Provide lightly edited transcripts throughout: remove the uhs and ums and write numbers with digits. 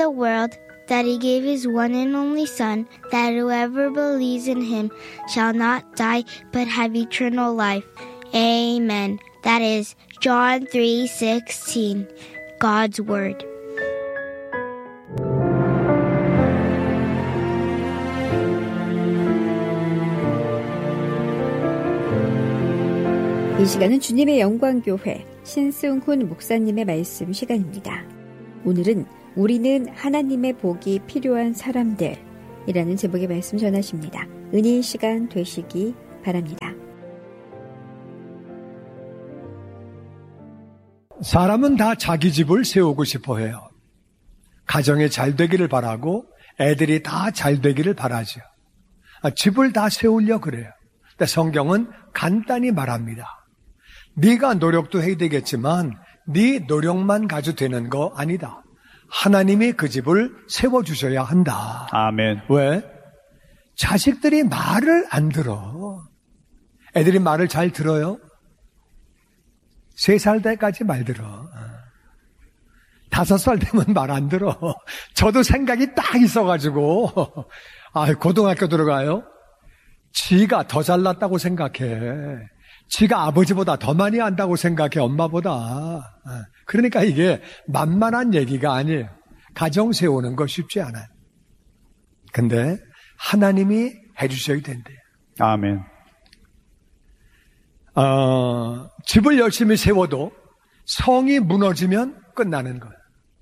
the world, that he gave his one and only Son, that whoever believes in him shall not die, but have eternal life. Amen. That is John 3:16, God's Word. 이 시간은 주님의 영광교회 신승훈 목사님의 말씀 시간입니다. 오늘은 우리는 하나님의 복이 필요한 사람들이라는 제목의 말씀 전하십니다. 은혜의 시간 되시기 바랍니다. 사람은 다 자기 집을 세우고 싶어 해요. 가정이 잘 되기를 바라고 애들이 다 잘 되기를 바라죠. 집을 다 세우려 그래요. 근데 성경은 간단히 말합니다. 네가 노력도 해야 되겠지만 네 노력만 가지고 되는 거 아니다. 하나님이 그 집을 세워주셔야 한다. 아멘. 왜? 자식들이 말을 안 들어. 애들이 말을 잘 들어요? 3살 때까지 말 들어. 5살 되면 말 안 들어. 저도 생각이 딱 있어가지고 고등학교 들어가요. 지가 더 잘났다고 생각해. 지가 아버지보다 더 많이 안다고 생각해. 엄마보다. 그러니까 이게 만만한 얘기가 아니에요. 가정 세우는 거 쉽지 않아요. 근데 하나님이 해주셔야 된대요. 아멘. 집을 열심히 세워도 성이 무너지면 끝나는 거예요.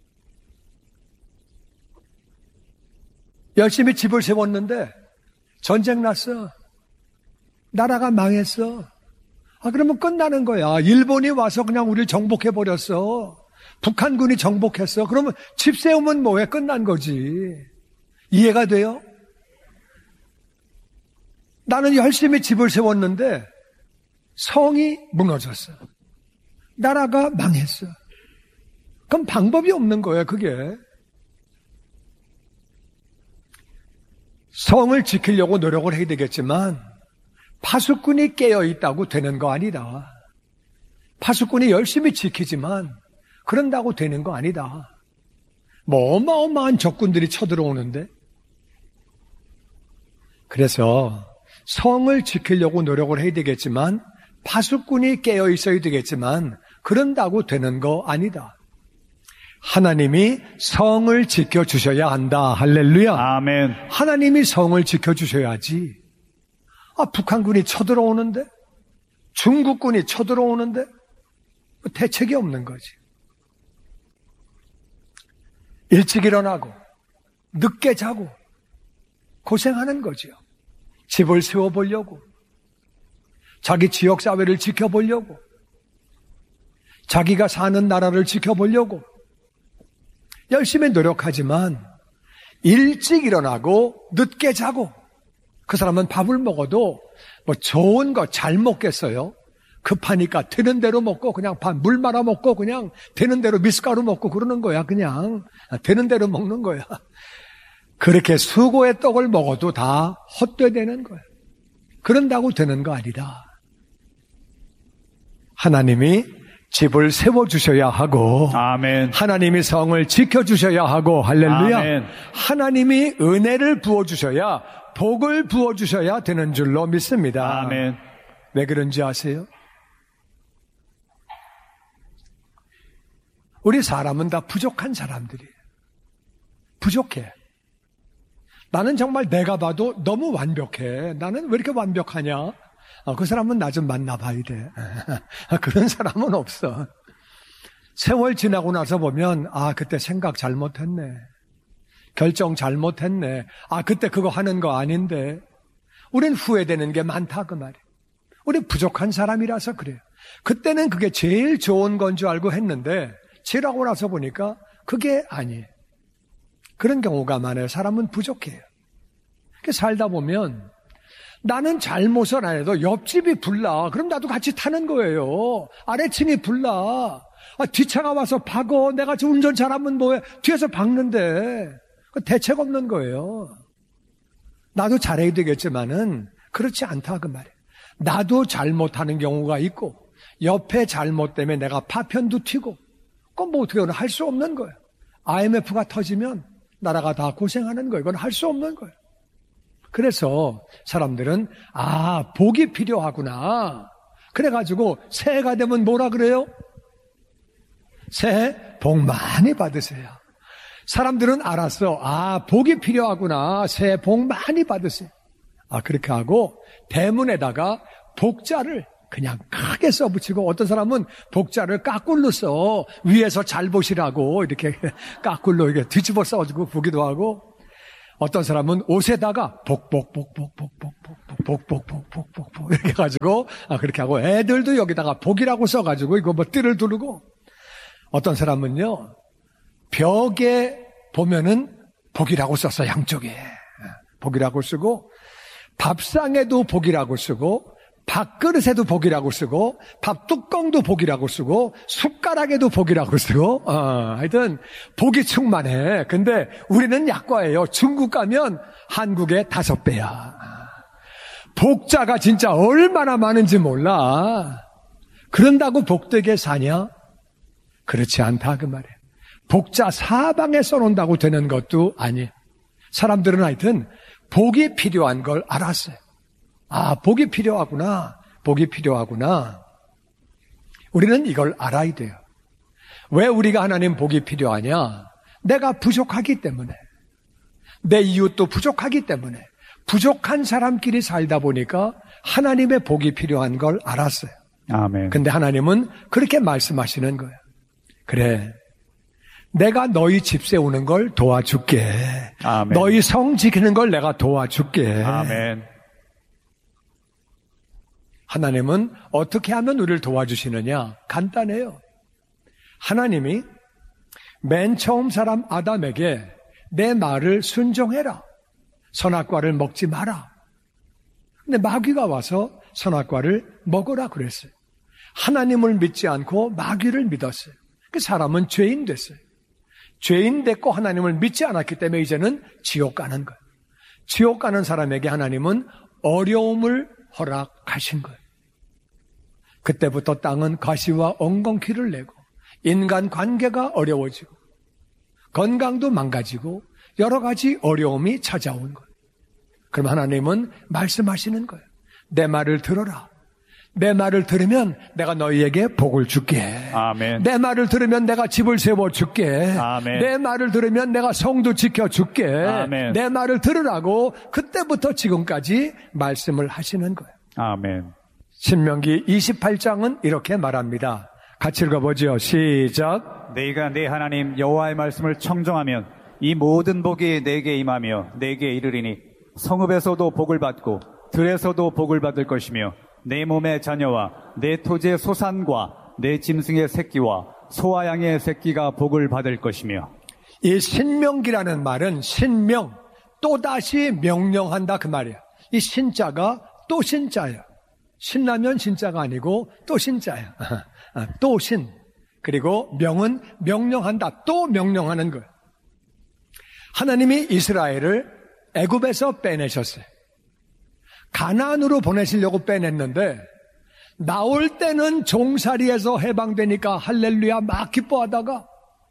열심히 집을 세웠는데 전쟁 났어. 나라가 망했어. 그러면 끝나는 거야. 일본이 와서 그냥 우리를 정복해버렸어. 북한군이 정복했어. 그러면 집 세우면 뭐해? 끝난 거지. 이해가 돼요? 나는 열심히 집을 세웠는데 성이 무너졌어. 나라가 망했어. 그럼 방법이 없는 거예요, 그게. 성을 지키려고 노력을 해야 되겠지만 파수꾼이 깨어있다고 되는 거 아니다. 파수꾼이 열심히 지키지만 그런다고 되는 거 아니다. 뭐 어마어마한 적군들이 쳐들어오는데. 그래서 성을 지키려고 노력을 해야 되겠지만 파수꾼이 깨어있어야 되겠지만 그런다고 되는 거 아니다. 하나님이 성을 지켜주셔야 한다. 할렐루야. 아멘. 하나님이 성을 지켜주셔야지. 북한군이 쳐들어오는데? 중국군이 쳐들어오는데? 대책이 없는 거지. 일찍 일어나고 늦게 자고 고생하는 거지요. 집을 세워보려고, 자기 지역사회를 지켜보려고, 자기가 사는 나라를 지켜보려고 열심히 노력하지만 일찍 일어나고 늦게 자고, 그 사람은 밥을 먹어도 뭐 좋은 거 잘 먹겠어요? 급하니까 되는 대로 먹고 그냥 물 말아 먹고 그냥 되는 대로 미숫가루 먹고 그러는 거야. 그냥 되는 대로 먹는 거야. 그렇게 수고의 떡을 먹어도 다 헛되되는 거야. 그런다고 되는 거 아니다. 하나님이 집을 세워주셔야 하고, 아멘. 하나님이 성을 지켜주셔야 하고, 할렐루야. 아멘. 하나님이 은혜를 부어주셔야, 복을 부어주셔야 되는 줄로 믿습니다. 아멘. 왜 그런지 아세요? 우리 사람은 다 부족한 사람들이에요. 부족해. 나는 정말 내가 봐도 너무 완벽해. 나는 왜 이렇게 완벽하냐? 그 사람은 나 좀 만나봐야 돼. 그런 사람은 없어. 세월 지나고 나서 보면 그때 생각 잘못했네. 결정 잘못했네. 그때 그거 하는 거 아닌데. 우린 후회되는 게 많다 그 말이에요. 우린 부족한 사람이라서 그래요. 그때는 그게 제일 좋은 건 줄 알고 했는데 지나고 나서 보니까 그게 아니에요. 그런 경우가 많아요. 사람은 부족해요. 살다 보면 나는 잘못은 안 해도 옆집이 불나. 그럼 나도 같이 타는 거예요. 아래층이 불나. 뒷차가 와서 박어. 내가 지금 운전 잘하면 뭐해. 뒤에서 박는데. 대책 없는 거예요. 나도 잘해야 되겠지만은 그렇지 않다 그 말이에요. 나도 잘못하는 경우가 있고 옆에 잘못 때문에 내가 파편도 튀고 그건 뭐 어떻게 할 수 없는 거예요. IMF가 터지면 나라가 다 고생하는 거예요. 이건 할 수 없는 거예요. 그래서 사람들은 복이 필요하구나. 그래가지고 새해가 되면 뭐라 그래요? 새해 복 많이 받으세요. 사람들은 알았어. 복이 필요하구나. 새해 복 많이 받으세요. 그렇게 하고 대문에다가 복자를 그냥 크게 써붙이고, 어떤 사람은 복자를 까꿀로 써. 위에서 잘 보시라고 이렇게 까꿀로 이렇게 뒤집어 써가지고 보기도 하고, 어떤 사람은 옷에다가 복복복복복복복복복복복복 이렇게 해가지고 그렇게 하고, 애들도 여기다가 복이라고 써가지고 이거 뭐 띠를 두르고, 어떤 사람은요 벽에 보면은 복이라고 써서 양쪽에 복이라고 쓰고, 밥상에도 복이라고 쓰고, 밥그릇에도 복이라고 쓰고, 밥뚜껑도 복이라고 쓰고, 숟가락에도 복이라고 쓰고, 하여튼 복이 충만해. 근데 우리는 약과예요. 중국 가면 한국의 5배야. 복자가 진짜 얼마나 많은지 몰라. 그런다고 복되게 사냐? 그렇지 않다 그 말이에요. 복자 사방에 써놓는다고 되는 것도 아니에요. 사람들은 하여튼 복이 필요한 걸 알았어요. 복이 필요하구나. 복이 필요하구나. 우리는 이걸 알아야 돼요. 왜 우리가 하나님 복이 필요하냐? 내가 부족하기 때문에. 내 이웃도 부족하기 때문에. 부족한 사람끼리 살다 보니까 하나님의 복이 필요한 걸 알았어요. 아멘. 근데 하나님은 그렇게 말씀하시는 거예요. 그래, 내가 너희 집 세우는 걸 도와줄게. 아멘. 너희 성 지키는 걸 내가 도와줄게. 아멘. 하나님은 어떻게 하면 우리를 도와주시느냐? 간단해요. 하나님이 맨 처음 사람 아담에게 내 말을 순종해라. 선악과를 먹지 마라. 근데 마귀가 와서 선악과를 먹으라 그랬어요. 하나님을 믿지 않고 마귀를 믿었어요. 그 사람은 죄인 됐어요. 죄인 됐고 하나님을 믿지 않았기 때문에 이제는 지옥 가는 거예요. 지옥 가는 사람에게 하나님은 어려움을 허락하신 거예요. 그때부터 땅은 가시와 엉겅퀴를 내고 인간 관계가 어려워지고 건강도 망가지고 여러 가지 어려움이 찾아온 거예요. 그럼 하나님은 말씀하시는 거예요. 내 말을 들어라. 내 말을 들으면 내가 너희에게 복을 줄게. 아멘. 내 말을 들으면 내가 집을 세워줄게. 아멘. 내 말을 들으면 내가 성도 지켜줄게. 아멘. 내 말을 들으라고 그때부터 지금까지 말씀을 하시는 거예요. 아멘. 신명기 28장은 이렇게 말합니다. 같이 읽어보죠. 시작. 네가 네 하나님 여호와의 말씀을 청종하면 이 모든 복이 내게 임하며 내게 이르리니 성읍에서도 복을 받고 들에서도 복을 받을 것이며 내 몸의 자녀와 내 토지의 소산과 내 짐승의 새끼와 소와 양의 새끼가 복을 받을 것이며. 이 신명기라는 말은 신명, 또다시 명령한다 그 말이야. 이 신자가 또 신자야. 신라면 신자가 아니고 또 신자야. 또 신. 그리고 명은 명령한다. 또 명령하는 거야. 하나님이 이스라엘을 애굽에서 빼내셨어요. 가나안으로 보내시려고 빼냈는데 나올 때는 종살이에서 해방되니까 할렐루야 막 기뻐하다가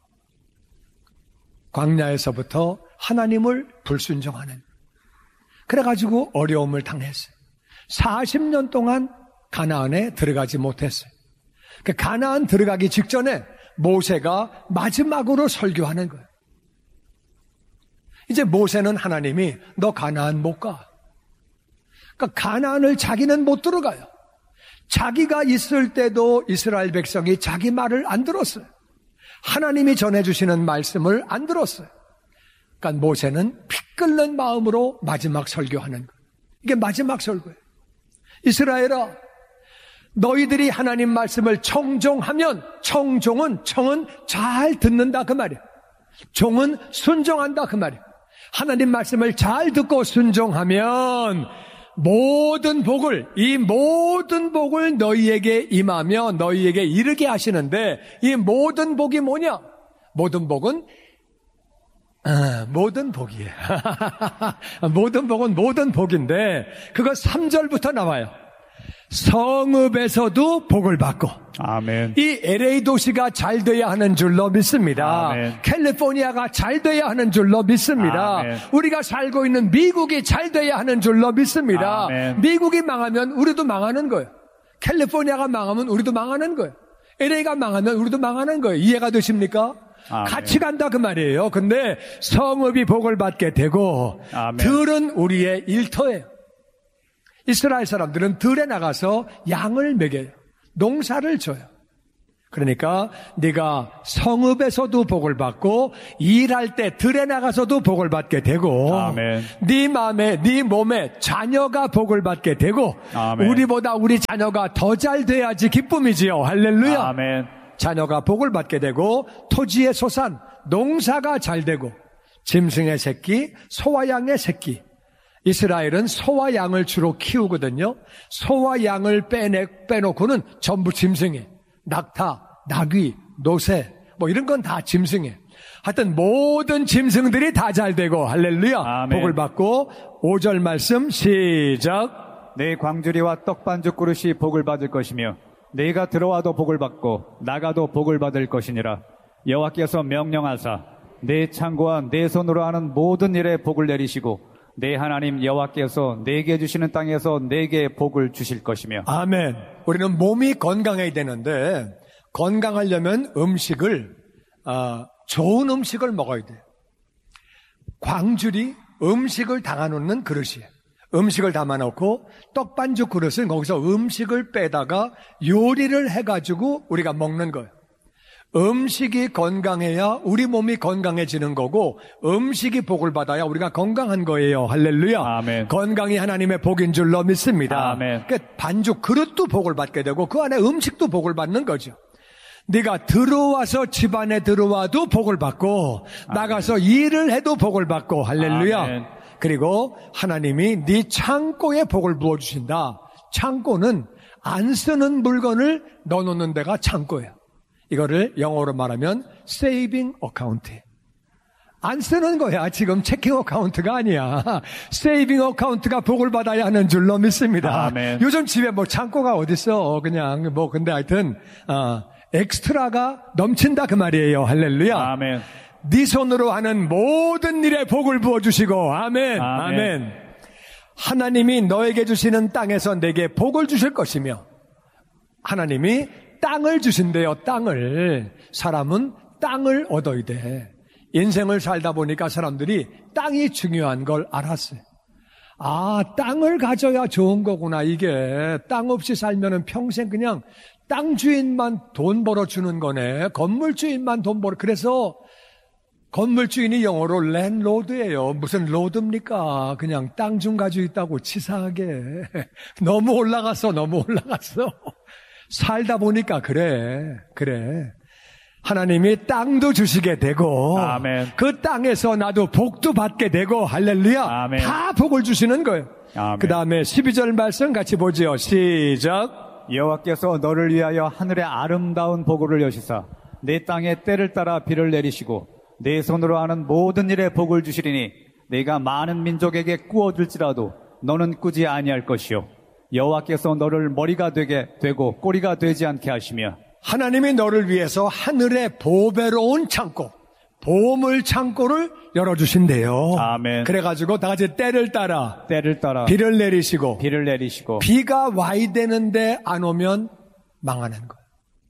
광야에서부터 하나님을 불순종하는, 그래가지고 어려움을 당했어요. 40년 동안 가나안에 들어가지 못했어요. 그 가나안 들어가기 직전에 모세가 마지막으로 설교하는 거예요. 이제 모세는 하나님이 너 가나안 못 가. 그러니까 가나안을 자기는 못 들어가요. 자기가 있을 때도 이스라엘 백성이 자기 말을 안 들었어요. 하나님이 전해주시는 말씀을 안 들었어요. 그러니까 모세는 피 끓는 마음으로 마지막 설교하는 거예요. 이게 마지막 설교예요. 이스라엘아, 너희들이 하나님 말씀을 청종하면, 청은 잘 듣는다 그 말이에요. 종은 순종한다 그 말이에요. 하나님 말씀을 잘 듣고 순종하면 이 모든 복을 너희에게 임하며 너희에게 이르게 하시는데, 이 모든 복이 뭐냐? 모든 복은 모든 복이에요. 모든 복은 모든 복인데 그거 3절부터 나와요. 성읍에서도 복을 받고 아멘. 이 LA 도시가 잘 돼야 하는 줄로 믿습니다. 아멘. 캘리포니아가 잘 돼야 하는 줄로 믿습니다. 아멘. 우리가 살고 있는 미국이 잘 돼야 하는 줄로 믿습니다. 아멘. 미국이 망하면 우리도 망하는 거예요. 캘리포니아가 망하면 우리도 망하는 거예요. LA가 망하면 우리도 망하는 거예요. 이해가 되십니까? 아멘. 같이 간다 그 말이에요. 근데 성읍이 복을 받게 되고 아멘. 들은 우리의 일터예요. 이스라엘 사람들은 들에 나가서 양을 먹여요. 농사를 져요. 그러니까 네가 성읍에서도 복을 받고 일할 때 들에 나가서도 복을 받게 되고 아멘. 네 마음에 네 몸에 자녀가 복을 받게 되고 아멘. 우리보다 우리 자녀가 더 잘 돼야지 기쁨이지요. 할렐루야. 아멘. 자녀가 복을 받게 되고 토지의 소산, 농사가 잘 되고 짐승의 새끼, 소와 양의 새끼. 이스라엘은 소와 양을 주로 키우거든요. 소와 양을 빼놓고는 전부 짐승이에요. 낙타, 나귀, 노새 뭐 이런 건 다 짐승이에요. 하여튼 모든 짐승들이 다 잘 되고 할렐루야. 아멘. 복을 받고 5절 말씀 시작. 내 광주리와 떡반죽 그릇이 복을 받을 것이며 내가 들어와도 복을 받고 나가도 복을 받을 것이니라. 여호와께서 명령하사 내 창고와 내 손으로 하는 모든 일에 복을 내리시고 내 하나님 여호와께서 내게 주시는 땅에서 내게 복을 주실 것이며. 아멘. 우리는 몸이 건강해야 되는데 건강하려면 음식을 좋은 음식을 먹어야 돼요. 광주리 음식을 담아놓는 그릇이에요. 음식을 담아놓고 떡반죽 그릇은 거기서 음식을 빼다가 요리를 해가지고 우리가 먹는 거예요. 음식이 건강해야 우리 몸이 건강해지는 거고 음식이 복을 받아야 우리가 건강한 거예요. 할렐루야. 아멘. 건강이 하나님의 복인 줄로 믿습니다. 아멘. 그러니까 반죽 그릇도 복을 받게 되고 그 안에 음식도 복을 받는 거죠. 네가 들어와서 집안에 들어와도 복을 받고 아멘. 나가서 일을 해도 복을 받고 할렐루야. 아멘. 그리고 하나님이 네 창고에 복을 부어주신다. 창고는 안 쓰는 물건을 넣어놓는 데가 창고예요. 이거를 영어로 말하면 saving account. 안 쓰는 거야. 지금 체킹 어카운트가 아니야. 세이빙 어카운트가 복을 받아야 하는 줄로 믿습니다. 아멘. 요즘 집에 뭐 창고가 어딨어. 그냥 뭐 근데 하여튼 엑스트라가 넘친다 그 말이에요. 할렐루야. 아멘. 네 손으로 하는 모든 일에 복을 부어주시고 아멘. 아멘. 아멘. 하나님이 너에게 주시는 땅에서 내게 복을 주실 것이며 하나님이 땅을 주신대요. 땅을. 사람은 땅을 얻어야 돼. 인생을 살다 보니까 사람들이 땅이 중요한 걸 알았어요. 아, 땅을 가져야 좋은 거구나. 이게 땅 없이 살면은 평생 그냥 땅 주인만 돈 벌어주는 거네. 건물 주인만 돈 벌어. 그래서 건물 주인이 영어로 랜로드예요. 무슨 로드입니까? 그냥 땅 좀 가지고 있다고 치사하게. 너무 올라갔어. 살다 보니까 그래. 하나님이 땅도 주시게 되고 아멘. 그 땅에서 나도 복도 받게 되고 할렐루야. 아멘. 다 복을 주시는 거예요. 아멘. 그 다음에 12절 말씀 같이 보죠. 시작. 여호와께서 너를 위하여 하늘의 아름다운 보고를 여시사 내 땅에 때를 따라 비를 내리시고 내 손으로 하는 모든 일에 복을 주시리니 내가 많은 민족에게 꾸어줄지라도 너는 꾸지 아니할 것이요 여호와께서 너를 머리가 되게 되고 꼬리가 되지 않게 하시며 하나님이 너를 위해서 하늘의 보배로운 창고, 보물 창고를 열어주신대요. 아멘. 그래가지고 다 같이 때를 따라 비를 내리시고 비가 와야 되는데 안 오면 망하는 거예요.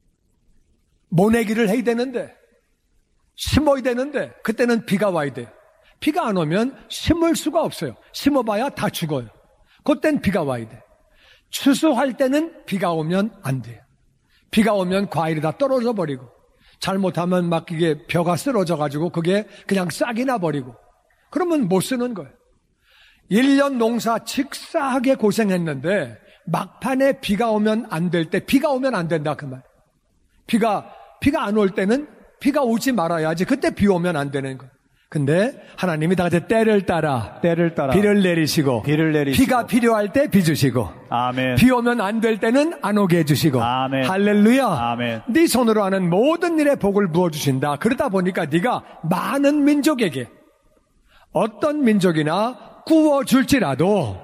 모내기를 해야 되는데 심어야 되는데 그때는 비가 와야 돼요. 비가 안 오면 심을 수가 없어요. 심어봐야 다 죽어요. 그땐 비가 와야 돼. 추수할 때는 비가 오면 안 돼요. 비가 오면 과일이 다 떨어져 버리고 잘못하면 막 이게 벼가 쓰러져 가지고 그게 그냥 싹이 나 버리고 그러면 못 쓰는 거예요. 1년 농사 직사하게 고생했는데 막판에 비가 오면 안 될 때 비가 오면 안 된다 그 말. 비가 안 올 때는 비가 오지 말아야지. 그때 비 오면 안 되는 거예요. 근데 하나님이 다 같이 때를 따라 비를 내리시고 비가 필요할 때 비 주시고 아멘. 비 오면 안 될 때는 안 오게 해주시고 아멘. 할렐루야. 아멘. 네 손으로 하는 모든 일에 복을 부어주신다. 그러다 보니까 네가 많은 민족에게 어떤 민족이나 구워줄지라도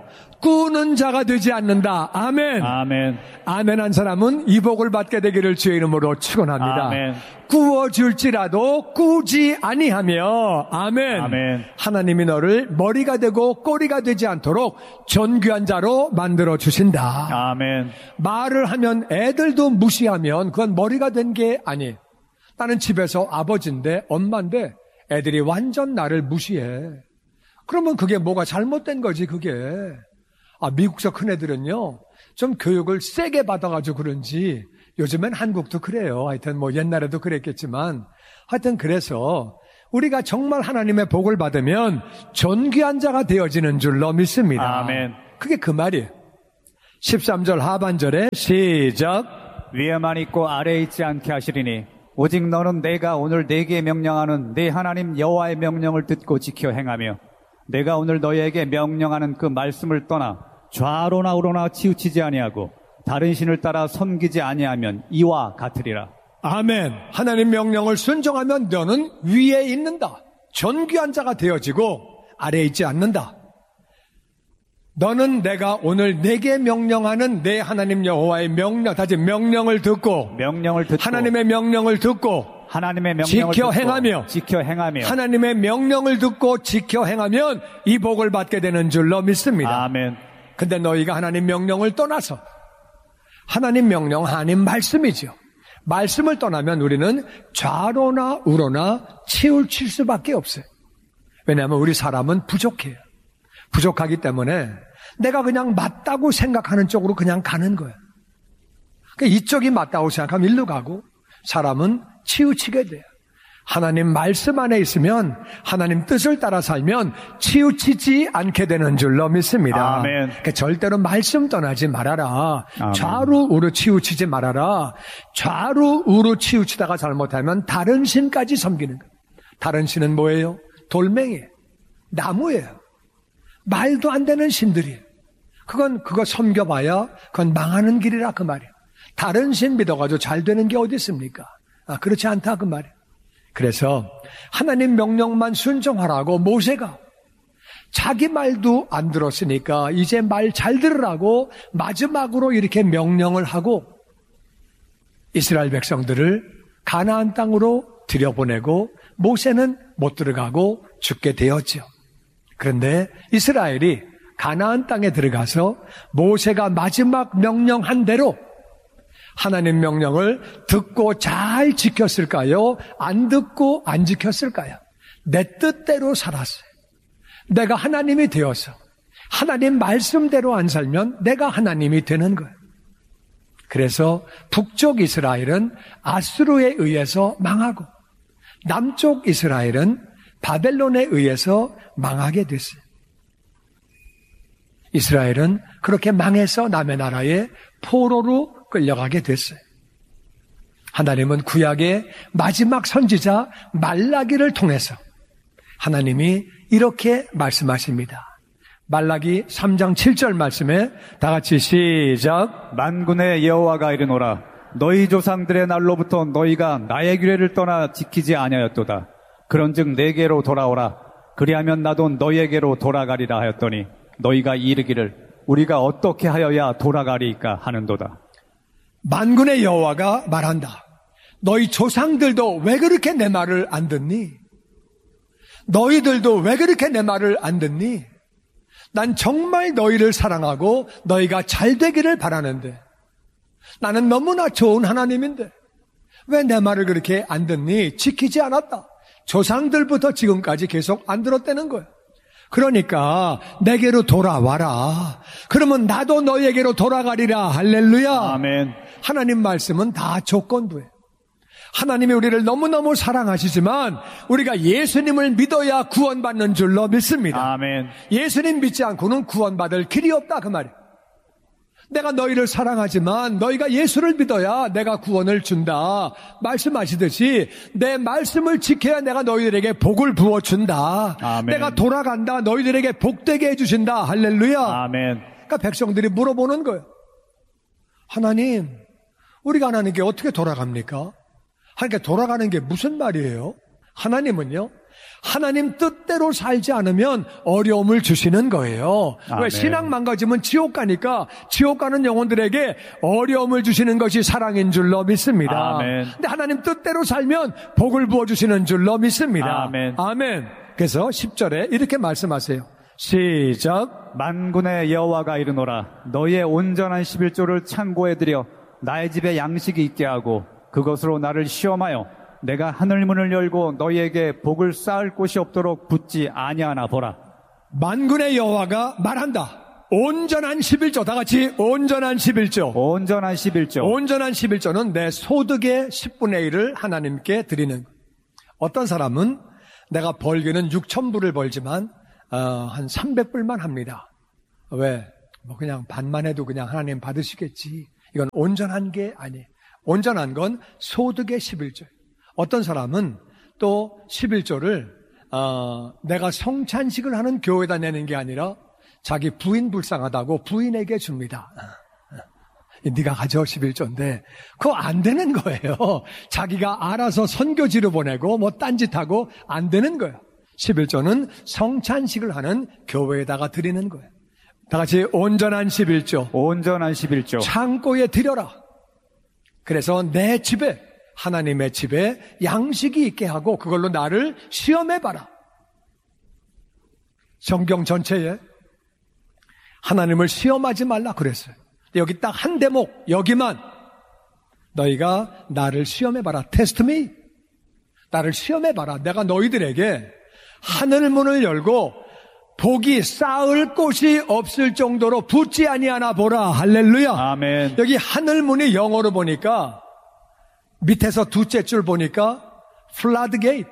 꾸는 자가 되지 않는다. 아멘. 아멘. 아멘 한 사람은 이 복을 받게 되기를 주의 이름으로 축원합니다. 아멘. 꾸어줄지라도 꾸지 아니하며 아멘. 아멘. 하나님이 너를 머리가 되고 꼬리가 되지 않도록 존귀한 자로 만들어 주신다. 아멘. 말을 하면 애들도 무시하면 그건 머리가 된 게 아니에요. 나는 집에서 아버지인데 엄마인데 애들이 완전 나를 무시해. 그러면 그게 뭐가 잘못된 거지 그게. 미국서 큰 애들은요 좀 교육을 세게 받아가지고 그런지 요즘엔 한국도 그래요. 하여튼 뭐 옛날에도 그랬겠지만 하여튼 그래서 우리가 정말 하나님의 복을 받으면 존귀한 자가 되어지는 줄로 믿습니다. 아멘. 그게 그 말이에요. 13절 하반절에 시작. 위에만 있고 아래에 있지 않게 하시리니 오직 너는 내가 오늘 네게 명령하는 네 하나님 여호와의 명령을 듣고 지켜 행하며 내가 오늘 너희에게 명령하는 그 말씀을 떠나 좌로나 우로나 치우치지 아니하고 다른 신을 따라 섬기지 아니하면 이와 같으리라. 아멘. 하나님 명령을 순종하면 너는 위에 있는다. 존귀한 자가 되어지고 아래에 있지 않는다. 너는 내가 오늘 내게 명령하는 내 하나님 여호와의 명령을 듣고 하나님의 명령을 듣고 지켜 행하며 하나님의 명령을 듣고 지켜 행하면 이 복을 받게 되는 줄로 믿습니다. 아멘. 근데 너희가 하나님 명령을 떠나서 하나님 명령 하나님 말씀이죠. 말씀을 떠나면 우리는 좌로나 우로나 치우칠 수밖에 없어요. 왜냐하면 우리 사람은 부족해요. 부족하기 때문에 내가 그냥 맞다고 생각하는 쪽으로 그냥 가는 거예요. 그러니까 이쪽이 맞다고 생각하면 일로 가고 사람은 치우치게 돼요. 하나님 말씀 안에 있으면 하나님 뜻을 따라 살면 치우치지 않게 되는 줄로 믿습니다. 아멘. 그러니까 절대로 말씀 떠나지 말아라. 아멘. 좌로 우로 치우치지 말아라. 좌로 우로 치우치다가 잘못하면 다른 신까지 섬기는 거예요. 다른 신은 뭐예요? 돌멩이에요. 나무예요. 말도 안 되는 신들이에요. 그거 섬겨봐야 그건 망하는 길이라 그 말이에요. 다른 신 믿어가지고 잘 되는 게 어디 있습니까? 그렇지 않다 그 말이에요. 그래서 하나님 명령만 순종하라고 모세가 자기 말도 안 들었으니까 이제 말 잘 들으라고 마지막으로 이렇게 명령을 하고 이스라엘 백성들을 가나안 땅으로 들여보내고 모세는 못 들어가고 죽게 되었죠. 그런데 이스라엘이 가나안 땅에 들어가서 모세가 마지막 명령한 대로 하나님 명령을 듣고 잘 지켰을까요? 안 듣고 안 지켰을까요? 내 뜻대로 살았어요. 내가 하나님이 되어서 하나님 말씀대로 안 살면 내가 하나님이 되는 거예요. 그래서 북쪽 이스라엘은 아수르에 의해서 망하고 남쪽 이스라엘은 바벨론에 의해서 망하게 됐어요. 이스라엘은 그렇게 망해서 남의 나라에 포로로 끌려가게 됐어요. 하나님은 구약의 마지막 선지자 말라기를 통해서 하나님이 이렇게 말씀하십니다. 말라기 3장 7절 말씀에 다 같이 시작. 만군의 여호와가 이르노라 너희 조상들의 날로부터 너희가 나의 규례를 떠나 지키지 아니하였도다. 그런즉 내게로 돌아오라. 그리하면 나도 너희에게로 돌아가리라 하였더니 너희가 이르기를 우리가 어떻게 하여야 돌아가리이까 하는도다. 만군의 여호와가 말한다. 너희 조상들도 왜 그렇게 내 말을 안 듣니? 너희들도 왜 그렇게 내 말을 안 듣니? 난 정말 너희를 사랑하고 너희가 잘 되기를 바라는데 나는 너무나 좋은 하나님인데 왜 내 말을 그렇게 안 듣니? 지키지 않았다. 조상들부터 지금까지 계속 안 들었다는 거예요. 그러니까 내게로 돌아와라. 그러면 나도 너에게로 돌아가리라. 할렐루야. 아멘. 하나님 말씀은 다 조건부예요. 하나님이 우리를 너무너무 사랑하시지만 우리가 예수님을 믿어야 구원받는 줄로 믿습니다. 아멘. 예수님 믿지 않고는 구원받을 길이 없다 그 말이에요. 내가 너희를 사랑하지만 너희가 예수를 믿어야 내가 구원을 준다 말씀하시듯이 내 말씀을 지켜야 내가 너희들에게 복을 부어준다. 아멘. 내가 돌아간다. 너희들에게 복되게 해주신다. 할렐루야. 아멘. 그러니까 백성들이 물어보는 거예요. 하나님, 우리가 하나님께 어떻게 돌아갑니까? 하나님께 돌아가는 게 무슨 말이에요? 하나님은요, 하나님 뜻대로 살지 않으면 어려움을 주시는 거예요. 아멘. 왜? 신앙 망가지면 지옥 가니까 지옥 가는 영혼들에게 어려움을 주시는 것이 사랑인 줄로 믿습니다. 아멘. 근데 하나님 뜻대로 살면 복을 부어주시는 줄로 믿습니다. 아멘. 아멘. 그래서 10절에 이렇게 말씀하세요. 시작. 만군의 여호와가 이르노라 너희의 온전한 11조를 창고에 들여 나의 집에 양식이 있게 하고 그것으로 나를 시험하여 내가 하늘문을 열고 너희에게 복을 쌓을 곳이 없도록 붙지 아니하나 보라. 만군의 여호와가 말한다. 온전한 11조. 다 같이 온전한 11조. 온전한 11조. 온전한 11조는 내 소득의 10분의 1을 하나님께 드리는. 어떤 사람은 내가 벌기는 6,000불을 벌지만 한 300불만 합니다. 왜? 뭐 그냥 반만 해도 그냥 하나님 받으시겠지. 이건 온전한 게 아니에요. 온전한 건 소득의 11조. 어떤 사람은 또 11조를 내가 성찬식을 하는 교회에다 내는 게 아니라 자기 부인 불쌍하다고 부인에게 줍니다. 네가 가져 11조인데 그거 안 되는 거예요. 자기가 알아서 선교지로 보내고 뭐 딴짓하고 안 되는 거예요. 11조는 성찬식을 하는 교회에다가 드리는 거예요. 다 같이 온전한 11조. 온전한 11조. 창고에 드려라. 그래서 내 집에 하나님의 집에 양식이 있게 하고 그걸로 나를 시험해봐라. 성경 전체에 하나님을 시험하지 말라 그랬어요. 여기 딱 한 대목 여기만 너희가 나를 시험해봐라. 테스트 미. 나를 시험해봐라. 내가 너희들에게 하늘 문을 열고 복이 쌓을 곳이 없을 정도로 붙지 아니하나 보라. 할렐루야. 아멘. 여기 하늘 문이 영어로 보니까 밑에서 둘째 줄 보니까 플라드 게이트.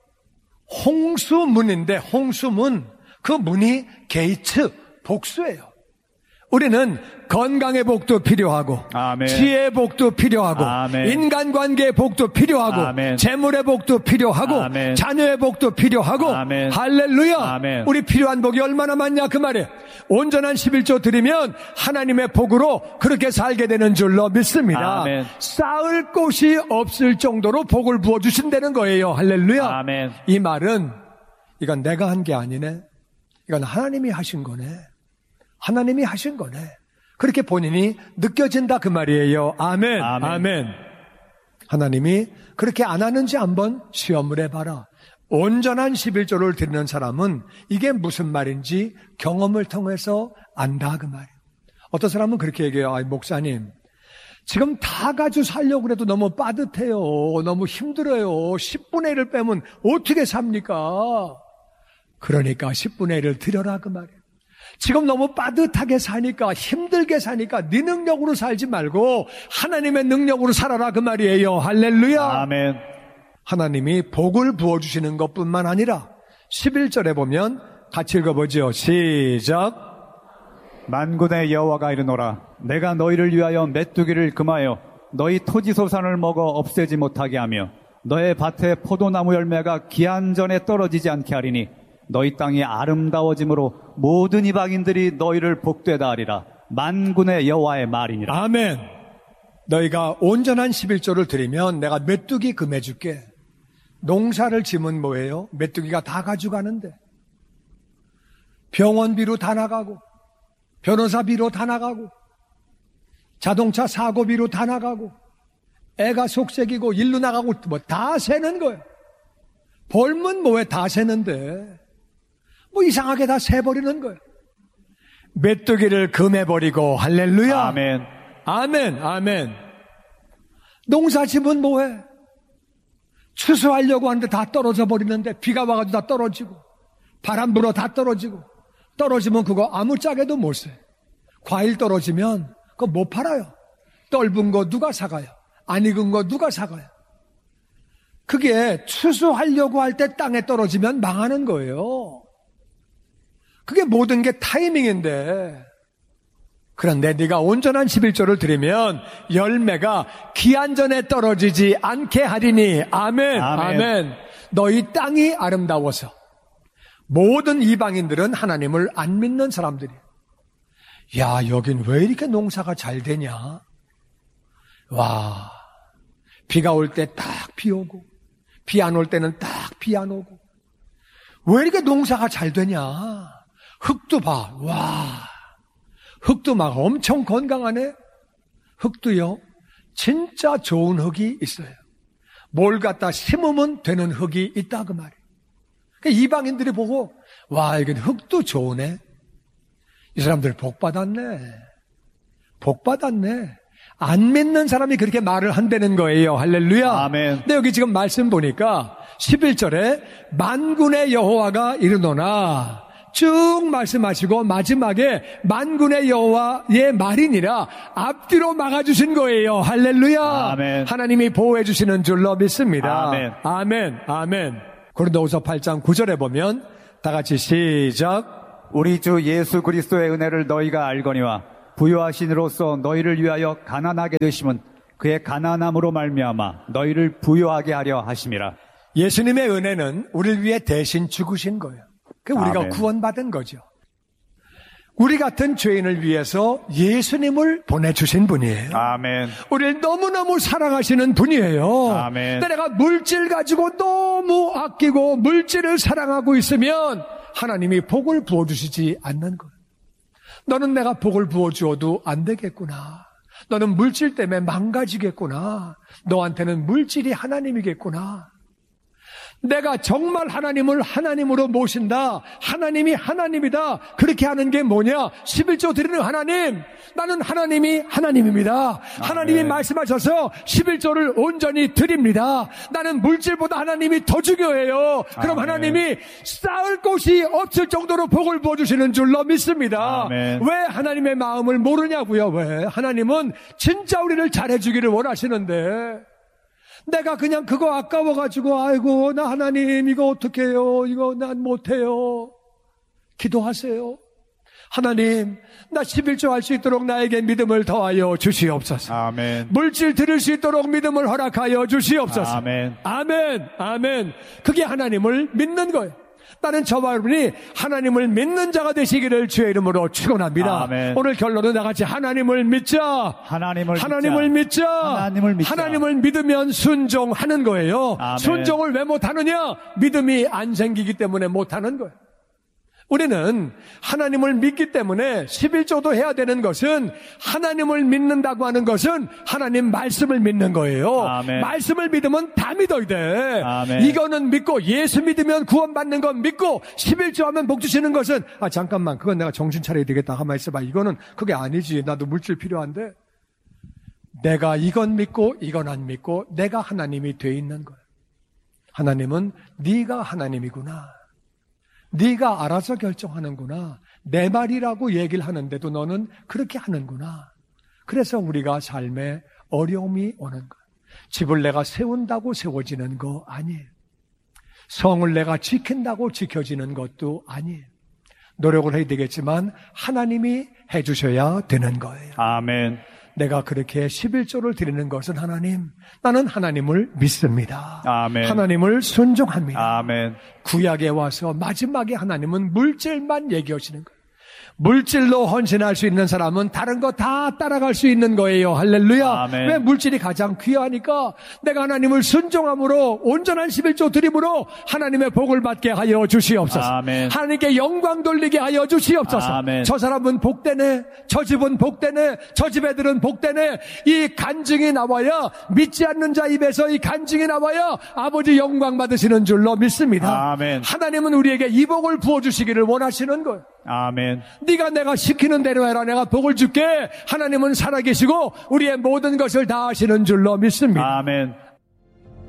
홍수문인데 홍수문. 그 문이 게이트. 복수예요. 우리는 건강의 복도 필요하고 아멘. 지혜의 복도 필요하고 아멘. 인간관계의 복도 필요하고 아멘. 재물의 복도 필요하고 아멘. 자녀의 복도 필요하고 아멘. 할렐루야. 아멘. 우리 필요한 복이 얼마나 많냐 그 말이에요. 온전한 11조 드리면 하나님의 복으로 그렇게 살게 되는 줄로 믿습니다. 아멘. 쌓을 곳이 없을 정도로 복을 부어주신다는 거예요. 할렐루야. 아멘. 이 말은 이건 내가 한 게 아니네. 이건 하나님이 하신 거네. 하나님이 하신 거네. 그렇게 본인이 느껴진다 그 말이에요. 아멘. 아멘. 아멘. 하나님이 그렇게 안 하는지 한번 시험을 해봐라. 온전한 11조를 드리는 사람은 이게 무슨 말인지 경험을 통해서 안다 그 말이에요. 어떤 사람은 그렇게 얘기해요. 목사님 지금 다 가지고 살려고 해도 너무 빠듯해요. 너무 힘들어요. 10분의 1을 빼면 어떻게 삽니까? 그러니까 10분의 1을 드려라 그 말이에요. 지금 너무 빠듯하게 사니까 힘들게 사니까 네 능력으로 살지 말고 하나님의 능력으로 살아라 그 말이에요. 할렐루야. 아멘. 하나님이 복을 부어주시는 것뿐만 아니라 11절에 보면 같이 읽어보죠. 시작. 만군의 여호와가 이르노라 내가 너희를 위하여 메뚜기를 금하여 너희 토지소산을 먹어 없애지 못하게 하며 너의 밭에 포도나무 열매가 기한전에 떨어지지 않게 하리니 너희 땅이 아름다워짐으로 모든 이방인들이 너희를 복되다 하리라. 만군의 여호와의 말이니라. 아멘. 너희가 온전한 11조를 드리면 내가 메뚜기 금해줄게. 농사를 지면 뭐예요? 메뚜기가 다 가져가는데 병원비로 다 나가고 변호사비로 다 나가고 자동차 사고비로 다 나가고 애가 속색이고 일로 나가고 뭐 다 새는 거예요. 벌면 뭐에 다 새는데 뭐 이상하게 다 새버리는 거예요. 메뚜기를 금해버리고 할렐루야. 아멘. 아멘. 아멘. 농사 지면 뭐해? 추수하려고 하는데 다 떨어져 버리는데 비가 와가지고 다 떨어지고 바람 불어 다 떨어지고 떨어지면 그거 아무짝에도 못 써. 과일 떨어지면 그거 못 팔아요. 떫은 거 누가 사가요? 안 익은 거 누가 사가요? 그게 추수하려고 할 때 땅에 떨어지면 망하는 거예요. 그게 모든 게 타이밍인데 그런데 네가 온전한 11조를 드리면 열매가 기한전에 떨어지지 않게 하리니 아멘. 아멘. 아멘. 너희 땅이 아름다워서 모든 이방인들은 하나님을 안 믿는 사람들이에요. 야 여긴 왜 이렇게 농사가 잘 되냐. 와 비가 올 때 딱 비 오고 비 안 올 때는 딱 비 안 오고 왜 이렇게 농사가 잘 되냐? 흙도 봐. 와. 흙도 막 엄청 건강하네. 흙도요. 진짜 좋은 흙이 있어요. 뭘 갖다 심으면 되는 흙이 있다 그 말이에요. 그러니까 이방인들이 보고 와 이건 흙도 좋으네. 이 사람들 복 받았네. 복 받았네. 안 믿는 사람이 그렇게 말을 한다는 거예요. 할렐루야. 아멘. 근데 여기 지금 말씀 보니까 11절에 만군의 여호와가 이르노나 쭉 말씀하시고 마지막에 만군의 여호와의 말이니라 앞뒤로 막아주신 거예요. 할렐루야. 아멘. 하나님이 보호해 주시는 줄로 믿습니다. 아멘. 아멘. 아멘. 고린도후서 8장 9절에 보면 다 같이 시작. 우리 주 예수 그리스도의 은혜를 너희가 알거니와 부요하신으로서 너희를 위하여 가난하게 되심은 그의 가난함으로 말미암아 너희를 부요하게 하려 하심이라. 예수님의 은혜는 우리를 위해 대신 죽으신 거예요. 우리가 아멘. 구원받은 거죠. 우리 같은 죄인을 위해서 예수님을 보내주신 분이에요. 아멘. 우리를 너무너무 사랑하시는 분이에요. 아멘. 근데 내가 물질 가지고 너무 아끼고 물질을 사랑하고 있으면 하나님이 복을 부어주시지 않는 거예요. 너는 내가 복을 부어주어도 안 되겠구나. 너는 물질 때문에 망가지겠구나. 너한테는 물질이 하나님이겠구나. 내가 정말 하나님을 하나님으로 모신다. 하나님이 하나님이다. 그렇게 하는 게 뭐냐? 11조 드리는 하나님. 나는 하나님이 하나님입니다. 하나님이 말씀하셔서 11조를 온전히 드립니다. 나는 물질보다 하나님이 더 중요해요. 그럼 하나님이 쌓을 곳이 없을 정도로 복을 부어주시는 줄로 믿습니다. 아멘. 왜 하나님의 마음을 모르냐고요? 왜? 하나님은 진짜 우리를 잘해주기를 원하시는데 내가 그냥 그거 아까워가지고 아이고 나 하나님 이거 어떻게 해요? 이거 난 못해요. 기도하세요. 하나님 나 11조 할 수 있도록 나에게 믿음을 더하여 주시옵소서. 아멘. 물질 드릴 수 있도록 믿음을 허락하여 주시옵소서. 아멘. 아멘. 아멘. 그게 하나님을 믿는 거예요. 나는 저와 여러분이 하나님을 믿는 자가 되시기를 주의 이름으로 축원합니다. 아멘. 오늘 결론은 나같이 하나님을 믿자. 하나님을 믿자. 하나님을 믿자. 하나님을 믿으면 순종하는 거예요. 아멘. 순종을 왜 못하느냐? 믿음이 안 생기기 때문에 못하는 거예요. 우리는 하나님을 믿기 때문에 11조도 해야 되는 것은 하나님을 믿는다고 하는 것은 하나님 말씀을 믿는 거예요. 아멘. 말씀을 믿으면 다 믿어야 돼. 아멘. 이거는 믿고 예수 믿으면 구원받는 건 믿고 11조 하면 복 주시는 것은 잠깐만 그건 내가 정신 차려야 되겠다. 가만히 있어봐. 이거는 그게 아니지. 나도 물질 필요한데 내가 이건 믿고 이건 안 믿고 내가 하나님이 돼 있는 거야. 하나님은 네가 하나님이구나. 네가 알아서 결정하는구나. 내 말이라고 얘기를 하는데도 너는 그렇게 하는구나. 그래서 우리가 삶에 어려움이 오는 거예요. 집을 내가 세운다고 세워지는 거 아니에요. 성을 내가 지킨다고 지켜지는 것도 아니에요. 노력을 해야 되겠지만 하나님이 해주셔야 되는 거예요. 아멘. 내가 그렇게 11조를 드리는 것은 하나님, 나는 하나님을 믿습니다. 아멘. 하나님을 순종합니다. 아멘. 구약에 와서 마지막에 하나님은 물질만 얘기하시는 거예요. 물질로 헌신할 수 있는 사람은 다른 거 다 따라갈 수 있는 거예요. 할렐루야. 아멘. 왜? 물질이 가장 귀하니까 내가 하나님을 순종함으로 온전한 11조 드림으로 하나님의 복을 받게 하여 주시옵소서. 아멘. 하나님께 영광 돌리게 하여 주시옵소서. 아멘. 저 사람은 복되네. 저 집은 복되네. 저 집 애들은 복되네. 이 간증이 나와야, 믿지 않는 자 입에서 이 간증이 나와야 아버지 영광 받으시는 줄로 믿습니다. 아멘. 하나님은 우리에게 이 복을 부어주시기를 원하시는 거예요. 아멘. 네가 내가 시키는 대로 해라. 내가 복을 줄게. 하나님은 살아계시고 우리의 모든 것을 다 하시는 줄로 믿습니다. 아멘.